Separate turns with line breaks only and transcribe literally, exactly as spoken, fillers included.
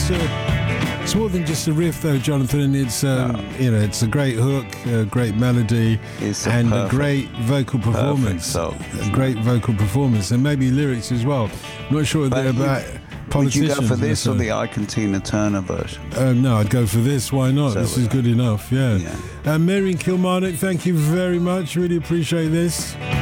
just a, it's more than just a riff, though, Jonathan. It's um, no. you know, it's a great hook, a great melody,
it's a
and
perfect,
a great vocal performance.
So,
a great vocal performance, and maybe lyrics as well. I'm not sure they're about politicians.
Would you go for this or the Ike and Tina Turner version?
Uh, no, I'd go for this. Why not?
So
this is good enough. Yeah.
yeah.
Uh, Miriam Kilmarnock, thank you very much. Really appreciate this.